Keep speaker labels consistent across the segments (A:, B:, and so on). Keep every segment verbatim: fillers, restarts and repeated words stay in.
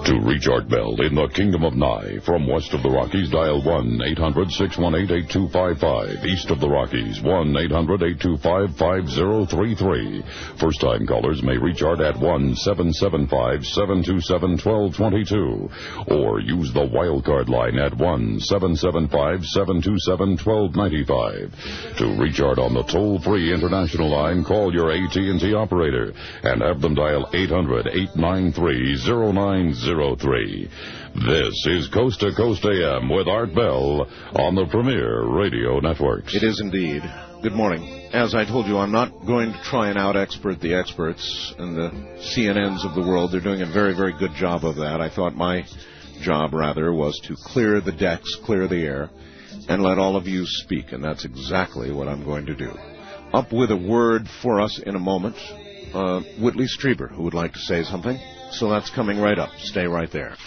A: To reach Art Bell in the Kingdom of Nye, from west of the Rockies, dial one eight hundred six one eight eight two five five. East of the Rockies, one eight hundred eight two five five zero three three. First-time callers may reach Art at one seven seven five seven two seven one two two two. Or use the wildcard line at one seven seven five seven two seven one two nine five. To reach Art on the toll-free international line, call your A T and T operator and have them dial eight hundred eight nine three zero nine zero three. This is Coast to Coast A M with Art Bell on the Premier Radio Networks.
B: It is indeed. Good morning. As I told you, I'm not going to try and out-expert the experts and the C N Ns of the world. They're doing a very, very good job of that. I thought my job, rather, was to clear the decks, clear the air, and let all of you speak, and that's exactly what I'm going to do. Up with a word for us in a moment, uh, Whitley Strieber, who would like to say something. So that's coming right up. Stay right there.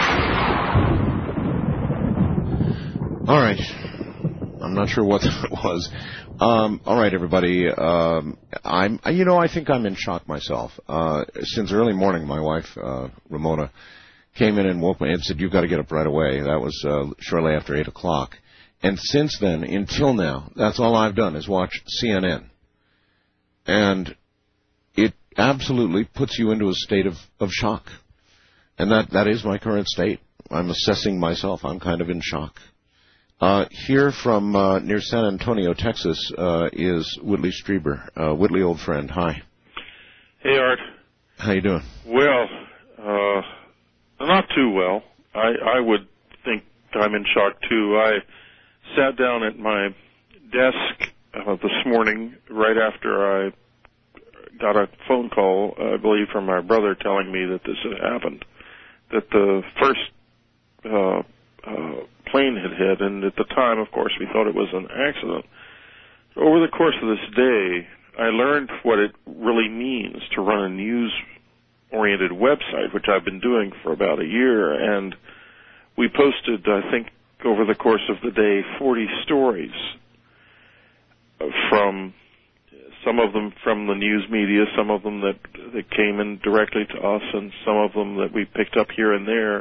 B: All right. I'm not sure what that was. Um, all right, everybody. Um, I'm, you know, I think I'm in shock myself. Uh, since early morning, my wife, uh, Ramona, came in and woke me and said, "You've got to get up right away." That was uh, shortly after eight o'clock. And since then, until now, that's all I've done is watch C N N. And it absolutely puts you into a state of, of shock. And that, that is my current state. I'm assessing myself. I'm kind of in shock. Uh, here from uh, near San Antonio, Texas, uh, is Whitley Strieber. Uh, Whitley, old friend, hi.
C: Hey, Art.
B: How you doing?
C: Well, uh, not too well. I, I would think I'm in shock, too. I sat down at my desk uh, this morning right after I got a phone call, I believe, from my brother telling me that this had happened, that the first uh, uh, plane had hit, and at the time, of course, we thought it was an accident. Over the course of this day, I learned what it really means to run a news-oriented website, which I've been doing for about a year, and we posted, I think, over the course of the day, forty stories from some of them from the news media, some of them that, that came in directly to us, and some of them that we picked up here and there.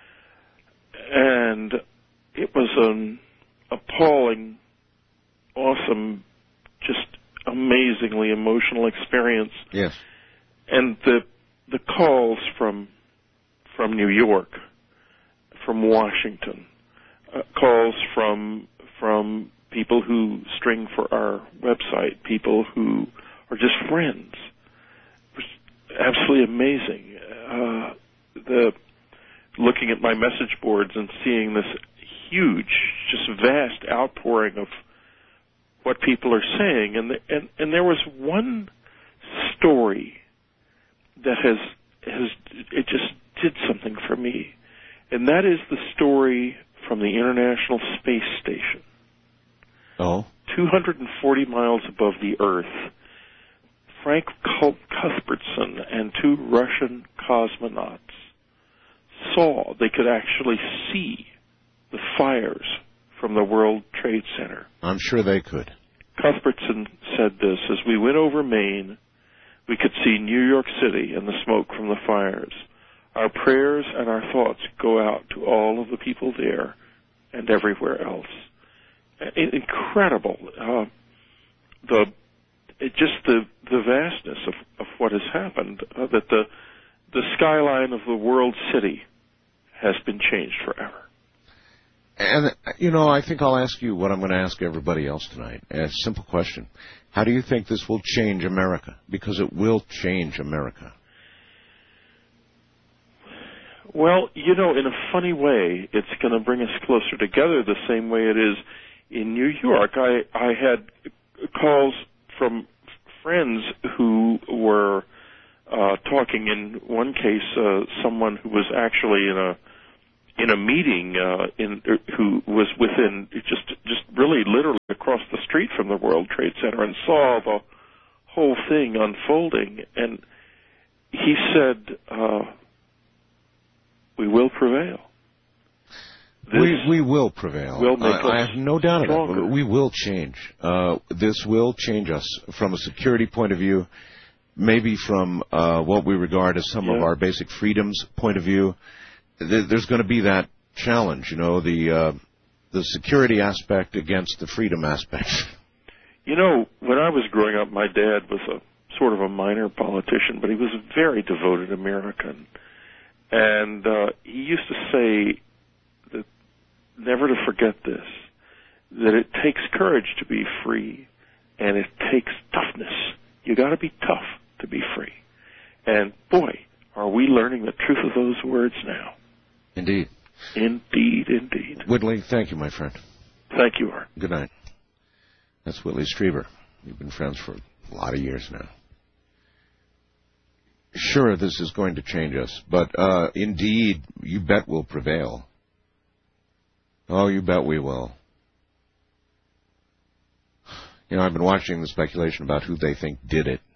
C: And it was an appalling, awesome, just amazingly emotional experience.
B: Yes.
C: And the the calls from from New York, from Washington, uh, calls from from people who string for our website, people who are just friends. It was absolutely amazing. Uh, the looking at my message boards and seeing this huge, just vast outpouring of what people are saying, and the, and and there was one story that has has it just did something for me, and that is the story from the International Space Station.
B: Oh.
C: two hundred forty miles above the Earth, Frank Cuthbertson and two Russian cosmonauts saw, they could actually see the fires from the World Trade Center.
B: I'm sure they could.
C: Cuthbertson said this: as we went over Maine, we could see New York City and the smoke from the fires. Our prayers and our thoughts go out to all of the people there and everywhere else. Incredible. Uh, the it just the the vastness of, of what has happened. Uh, that the the skyline of the world city has been changed forever.
B: And you know, I think I'll ask you what I'm going to ask everybody else tonight. A simple question: how do you think this will change America? Because it will change America.
C: Well, you know, in a funny way, it's going to bring us closer together the same way it is in New York. I, I had calls from friends who were uh, talking. In one case, uh, someone who was actually in a in a meeting uh, in who was within just just really literally across the street from the World Trade Center and saw the whole thing unfolding. And he said, uh, "We will prevail." This
B: we we will prevail.
C: Will make
B: I, I have no doubt about it. We will change. Uh, this will change us from a security point of view. maybe from uh, what we regard as some
C: yeah.
B: of our basic freedoms point of view, th- there's going to be that challenge, you know, the uh, the security aspect against the freedom aspect.
C: You know, when I was growing up, my dad was a sort of a minor politician, but he was a very devoted American. And uh, he used to say that never to forget this, that it takes courage to be free, and it takes toughness. You got to be tough to be free. And boy, are we learning the truth of those words now.
B: Indeed.
C: Indeed, indeed.
B: Whitley, thank you, my friend.
C: Thank you, Art.
B: Good night. That's Whitley Strieber. We've been friends for a lot of years now. Sure, this is going to change us, but uh, indeed, you bet we'll prevail. Oh, you bet we will. You know, I've been watching the speculation about who they think did it,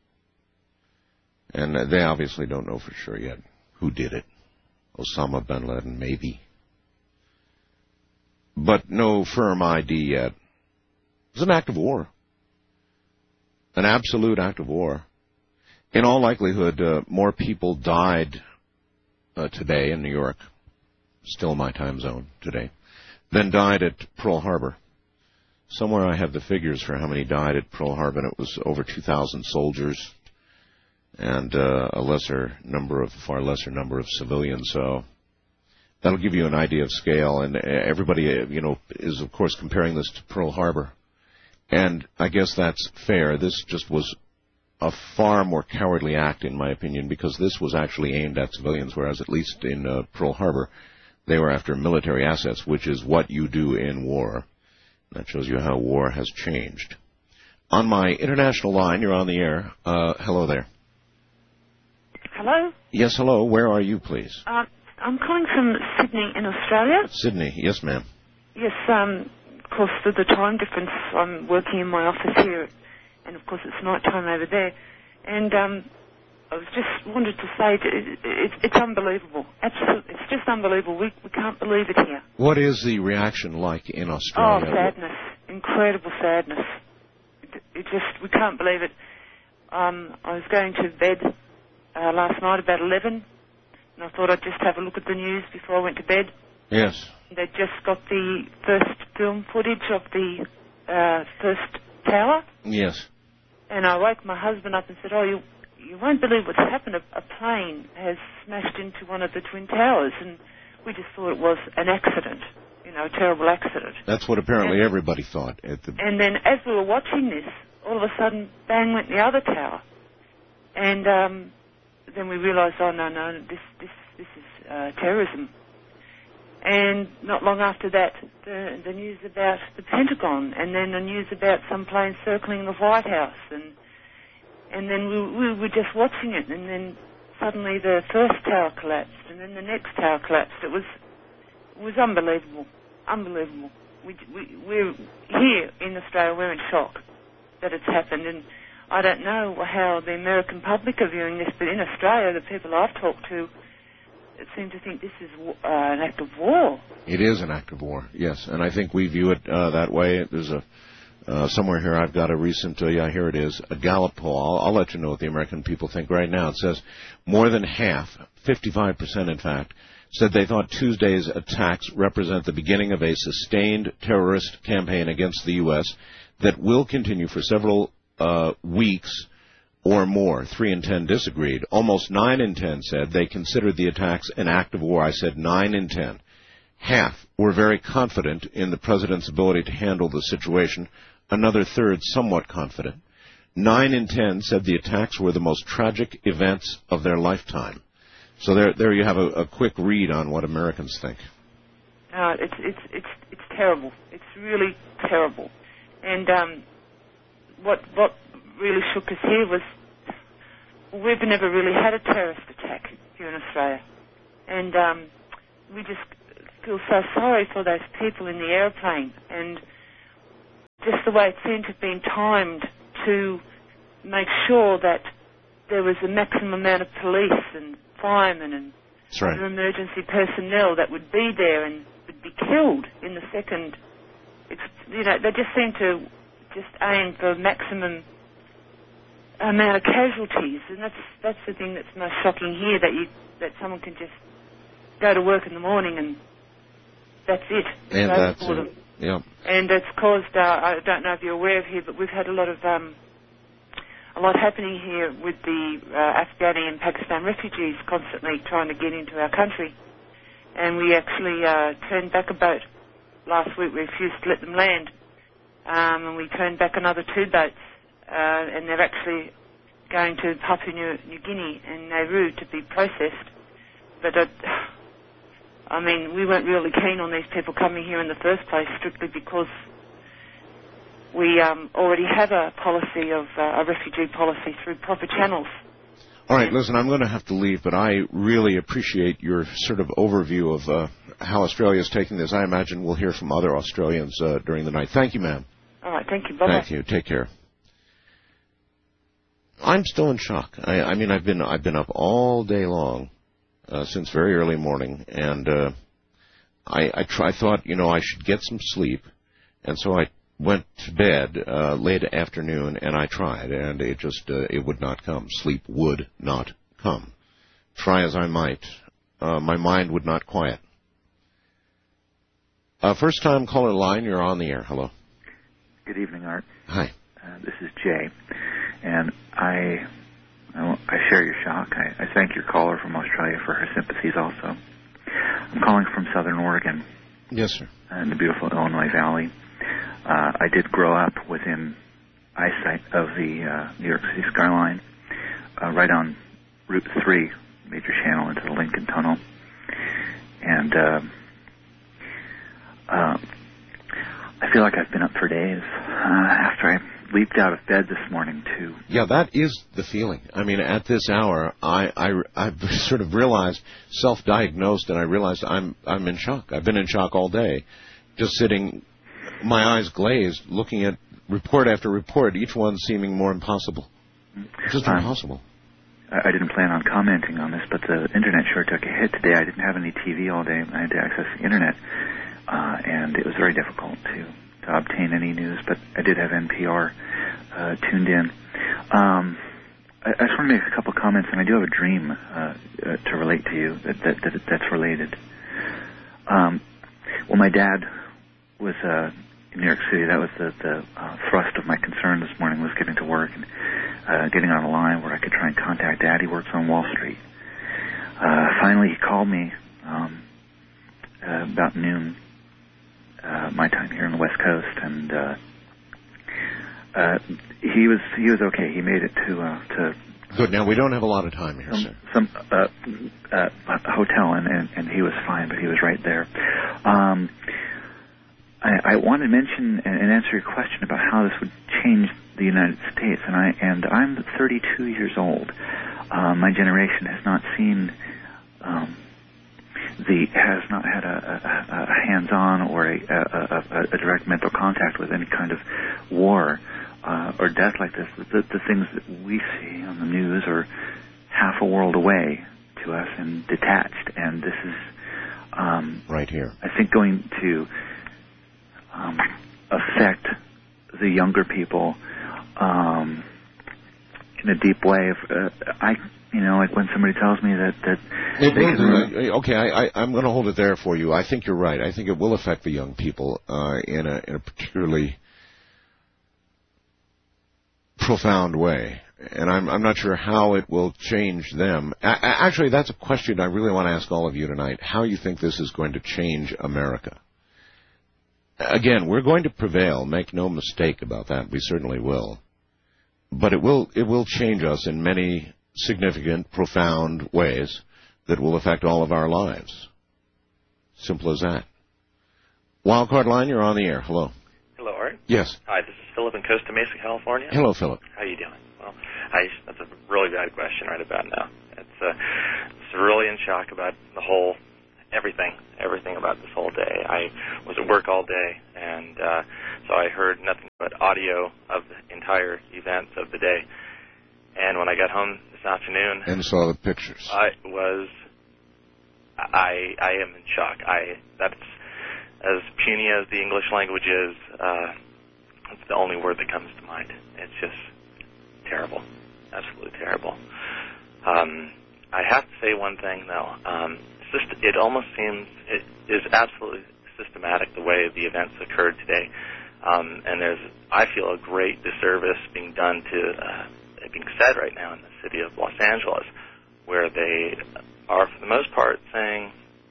B: and uh, they obviously don't know for sure yet who did it. Osama bin Laden, maybe. But no firm I D yet. It was an act of war. An absolute act of war. In all likelihood, uh, more people died uh, today in New York, still my time zone today, than died at Pearl Harbor. Somewhere I have the figures for how many died at Pearl Harbor, and it was over two thousand soldiers and uh, a lesser number of, far lesser number of civilians. So that'll give you an idea of scale. And everybody, you know, is of course comparing this to Pearl Harbor, and I guess that's fair. This just was a far more cowardly act, in my opinion, because this was actually aimed at civilians, whereas at least in uh, Pearl Harbor, they were after military assets, which is what you do in war. That shows you how war has changed. On my international line, you're on the air. Uh, hello there.
D: Hello?
B: Yes, hello. Where are you, please?
D: Uh, I'm calling from Sydney in Australia.
B: Sydney. Yes, ma'am.
D: Yes, um, of course, with the time difference, I'm working in my office here, and of course it's night time over there. And um, I was just wanted to say that it, it, it's unbelievable. Absolutely, it's just unbelievable. We we can't believe it here.
B: What is the reaction like in
D: Oh,
B: Australia?
D: sadness, incredible sadness. It, it just we can't believe it. Um, I was going to bed uh, last night about eleven, and I thought I'd just have a look at the news before I went to bed.
B: Yes.
D: They just got the first film footage of the uh, first tower.
B: Yes.
D: And I woke my husband up and said, oh, you you won't believe what's happened. A, a plane has smashed into one of the Twin Towers. And we just thought it was an accident, you know, a terrible accident.
B: That's what apparently
D: and,
B: everybody thought. At the...
D: And then as we were watching this, all of a sudden, bang, went the other tower. And um, then we realised, oh, no, no, this, this, this is uh, terrorism. And not long after that, the, the news about the Pentagon, and then the news about some planes circling the White House, and and then we, we were just watching it, and then suddenly the first tower collapsed, and then the next tower collapsed. It was it was unbelievable, unbelievable. We, we, we're here in Australia, we're in shock that it's happened, and I don't know how the American public are viewing this, but in Australia, the people I've talked to seem to think this is uh, an act of war.
B: It is an act of war, yes, and I think we view it uh, that way. There's a uh, somewhere here I've got a recent, uh, yeah, here it is, a Gallup poll. I'll, I'll let you know what the American people think right now. It says more than half, fifty-five percent in fact, said they thought Tuesday's attacks represent the beginning of a sustained terrorist campaign against the U S that will continue for several uh, weeks or more. Three in ten disagreed. Almost nine in ten said they considered the attacks an act of war. I said nine in ten. Half were very confident in the president's ability to handle the situation. Another third somewhat confident. Nine in ten said the attacks were the most tragic events of their lifetime. So there, there you have a, a quick read on what Americans think.
D: Uh, it's it's it's it's terrible. It's really terrible. And um, what what really shook us here was we've never really had a terrorist attack here in Australia, and um, we just feel so sorry for those people in the airplane, and just the way it seemed to have been timed to make sure that there was a maximum amount of police and firemen and
B: That's right.
D: other emergency personnel that would be there and would be killed in the second. You know, they just seem to just aim for maximum amount of casualties, and that's that's the thing that's most shocking here, that you that someone can just go to work in the morning and that's it.
B: And
D: Over
B: that's
D: for them.
B: it. Yeah.
D: And it's caused, uh, I don't know if you're aware of here, but we've had a lot of um, a lot happening here with the uh, Afghani and Pakistan refugees constantly trying to get into our country. And we actually uh, turned back a boat last week. We refused to let them land. Um, and we turned back another two boats. Uh, and they're actually going to Papua New, New Guinea and Nauru to be processed. But, uh, I mean, we weren't really keen on these people coming here in the first place, strictly because we um, already have a policy of uh, a refugee policy through proper channels.
B: All right, listen, I'm going to have to leave, but I really appreciate your sort of overview of uh, how Australia is taking this. I imagine we'll hear from other Australians uh, during the night. Thank you, ma'am.
D: All right, thank you. Bye-bye.
B: Thank you. Take care. I'm still in shock. I, I mean, I've been I've been up all day long uh, since very early morning, and uh, I I, try, I thought, you know, I should get some sleep, and so I went to bed uh, late afternoon, and I tried, and it just uh, it would not come. Sleep would not come. Try as I might, uh, my mind would not quiet. Uh, first time caller line, you're on the air. Hello.
E: Good evening, Art.
B: Hi.
E: Uh, this is Jay, and I I share your shock. I, I thank your caller from Australia for her sympathies also. I'm calling from Southern Oregon.
B: Yes, sir.
E: In the beautiful Illinois Valley. Uh, I did grow up within eyesight of the uh, New York City skyline, uh, right on Route three, major channel into the Lincoln Tunnel. And uh, uh, I feel like I've been up for days uh, after I leaped out of bed this morning to...
B: Yeah, that is the feeling. I mean, at this hour, I, I, I've sort of realized, self-diagnosed, and I realized I'm I'm in shock. I've been in shock all day, just sitting... my eyes glazed, looking at report after report, each one seeming more impossible. Just
E: um,
B: impossible.
E: I didn't plan on commenting on this, but the internet sure took a hit today. I didn't have any T V all day. I had to access the internet, uh, and it was very difficult to, to obtain any news, but I did have N P R uh, tuned in. Um, I, I just want to make a couple comments, and I do have a dream uh, uh, to relate to you that, that, that that's related. Um, well, my dad was... Uh, in New York City. That was the, the uh, thrust of my concern this morning, was getting to work and uh, getting on a line where I could try and contact Dad. He works on Wall Street. Uh, finally, he called me um, uh, about noon, uh, my time here on the West Coast, and uh, uh, he was he was okay. He made it to uh, to.
B: Good. Now we don't have a lot of time here,
E: some,
B: sir.
E: Some uh, uh, hotel, and, and and he was fine, but he was right there. Um, I, I want to mention and answer your question about how this would change the United States, and I and I'm thirty-two years old. Uh, my generation has not seen um, the has not had a, a, a hands-on or a, a, a, a direct mental contact with any kind of war uh, or death like this. The, the things that we see on the news are half a world away to us and detached, and this is um,
B: right here.
E: I think going to Um, affect the younger people um, in a deep way. If, uh, I, you know, like when somebody tells me that that
B: it
E: they
B: will,
E: can,
B: uh, okay, I, I, I'm going to hold it there for you. I think you're right. I think it will affect the young people uh, in a in a particularly profound way, and I'm I'm not sure how it will change them. A- actually, that's a question I really want to ask all of you tonight. How you think this is going to change America? Again, we're going to prevail. Make no mistake about that. We certainly will. But it will it will change us in many significant, profound ways that will affect all of our lives. Simple as that. Wildcard line, you're on the air. Hello.
F: Hello, Art.
B: Yes.
F: Hi, this is Philip in Costa Mesa, California.
B: Hello, Philip.
F: How you doing? Well, I, that's a really bad question right about now. It's, uh, it's really in shock about the whole... Everything, everything about this whole day. I was at work all day, and uh, so I heard nothing but audio of the entire events of the day. And when I got home this afternoon,
B: and saw the pictures,
F: I was, I, I am in shock. I that's as puny as the English language is. Uh, it's the only word that comes to mind. It's just terrible. absolutely terrible. Um, I have to say one thing, though. Um, it's just, it almost seems it is absolutely systematic the way the events occurred today. Um, and there's, I feel, a great disservice being done to, uh, being said right now in the city of Los Angeles, where they are, for the most part, saying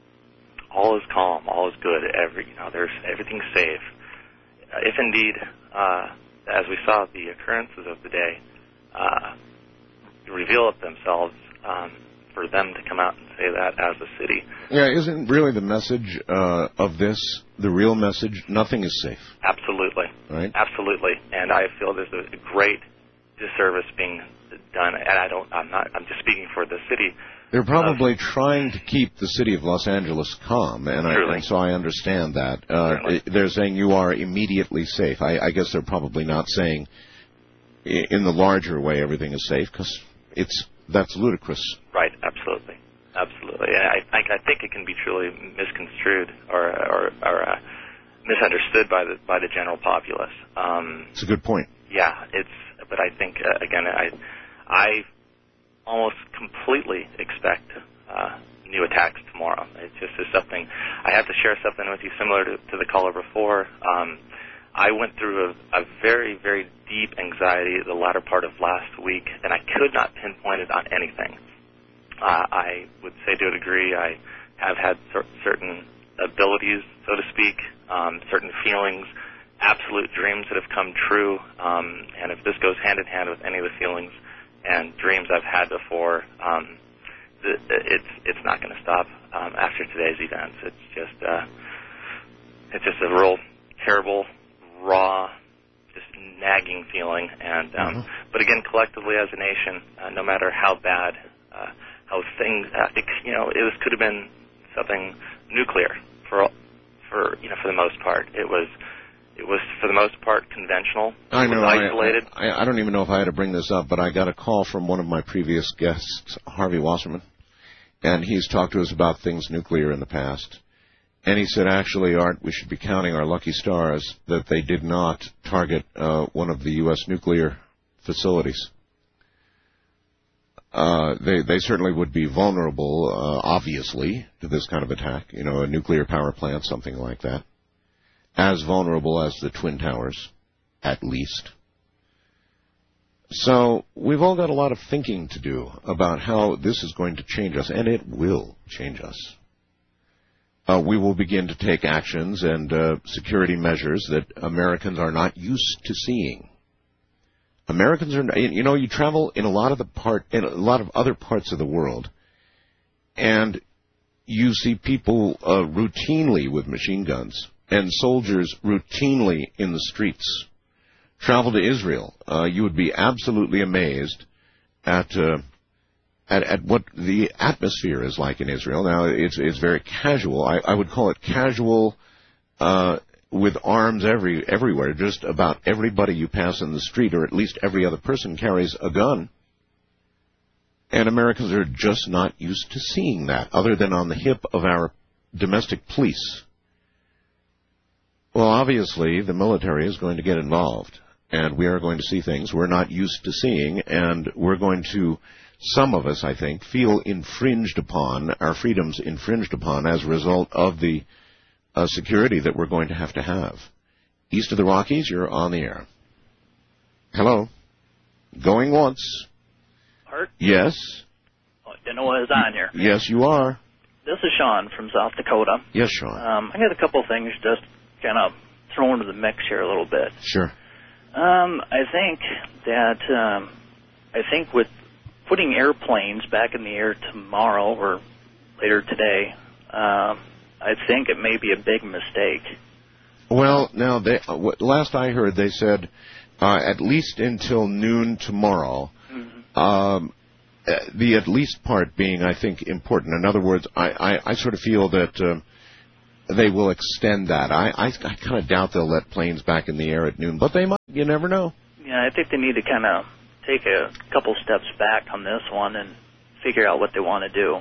F: all is calm, all is good, every, you know, there's, everything's safe. Uh, if indeed, uh, as we saw, the occurrences of the day uh, reveal it themselves, um, for them to come out and say that as a city.
B: Yeah, isn't really the message uh, of this, the real message, nothing is safe?
F: Absolutely.
B: Right?
F: Absolutely. And I feel there's a great disservice being done, and I don't, I'm not, I'm just speaking for the city.
B: They're probably uh, trying to keep the city of Los Angeles calm, and, I, and so I understand that. Uh, they're saying you are immediately safe. I, I guess they're probably not saying in the larger way everything is safe, because it's that's ludicrous.
F: Right, absolutely. Absolutely. And I, I, I think it can be truly misconstrued or, or, or uh, misunderstood by the by the general populace. Um,
B: it's a good point.
F: Yeah, it's. But I think, uh, again, I, I almost completely expect uh, new attacks tomorrow. It just is something. I have to share something with you similar to, to the caller before. Um, I went through a, a very, very deep anxiety the latter part of last week, and I could not pinpoint it on anything. Uh, I would say to a degree I have had cer- certain abilities, so to speak, um, certain feelings, absolute dreams that have come true, um, and if this goes hand in hand with any of the feelings and dreams I've had before, um, th- it's it's not going to stop um, after today's events. It's just uh, it's just a real terrible, raw, just nagging feeling. And um, mm-hmm. But again, collectively as a nation, uh, no matter how bad, uh, how things, I think you know, it was, could have been something nuclear for for you know for the most part. It was. It was, for the most part, conventional.
B: I know.
F: It was isolated.
B: I, I, I don't even know if I had to bring this up, but I got a call from one of my previous guests, Harvey Wasserman, and he's talked to us about things nuclear in the past. And he said, actually, Art, we should be counting our lucky stars that they did not target uh, one of the U S nuclear facilities. Uh, they, they certainly would be vulnerable, uh, obviously, to this kind of attack. You know, a nuclear power plant, something like that. As vulnerable as the Twin Towers, at least. So we've all got a lot of thinking to do about how this is going to change us, and it will change us. Uh, we will begin to take actions and uh, security measures that Americans are not used to seeing. Americans are, you know, you travel in a lot of the part, in a lot of other parts of the world, and you see people uh, routinely with machine guns. And soldiers routinely in the streets. Travel to Israel, uh, you would be absolutely amazed at, uh, at at what the atmosphere is like in Israel. Now, it's it's very casual. I, I would call it casual, uh, with arms every everywhere. Just about everybody you pass in the street, or at least every other person, carries a gun. And Americans are just not used to seeing that, other than on the hip of our domestic police. Well, obviously, the military is going to get involved, and we are going to see things we're not used to seeing, and we're going to, some of us, I think, feel infringed upon, our freedoms infringed upon as a result of the uh, security that we're going to have to have. East of the Rockies, you're on the air. Hello. Going once.
G: Art?
B: Yes.
G: Oh, didn't know I was on here.
B: Yes, you are.
G: This is Sean from South Dakota.
B: Yes, Sean.
G: Um, I got a couple of things just kind of throw into the mix here a little bit.
B: Sure.
G: Um, I think that um, I think with putting airplanes back in the air tomorrow or later today, uh, I think it may be a big mistake.
B: Well, now, they, uh, last I heard, they said uh, at least until noon tomorrow. Mm-hmm. Um, the at least part being, I think, important. In other words, I, I, I sort of feel that Uh, they will extend that. I, I, I kind of doubt they'll let planes back in the air at noon, but they might. You never know.
G: Yeah, I think they need to kind of take a couple steps back on this one and figure out what they want to do.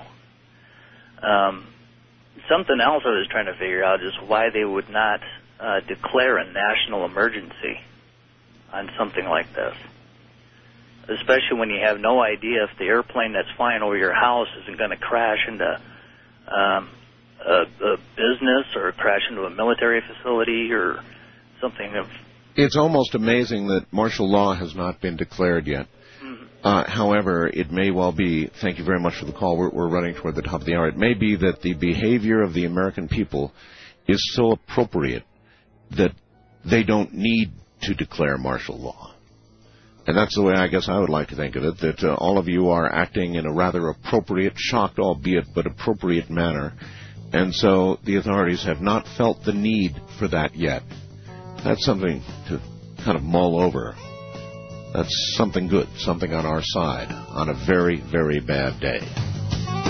G: Um, something else I was trying to figure out is why they would not uh, declare a national emergency on something like this. especially when you have no idea if the airplane that's flying over your house isn't going to crash into um, a, a business or crash into a military facility or something of...
B: It's almost amazing that martial law has not been declared yet. Mm-hmm. Uh, however, it may well be, thank you very much for the call, we're, we're running toward the top of the hour, it may be that the behavior of the American people is so appropriate that they don't need to declare martial law. And that's the way I guess I would like to think of it, that uh, all of you are acting in a rather appropriate, shocked albeit, but appropriate manner. And so the authorities have not felt the need for that yet. That's something to kind of mull over. That's something good, something on our side on a very, very bad day.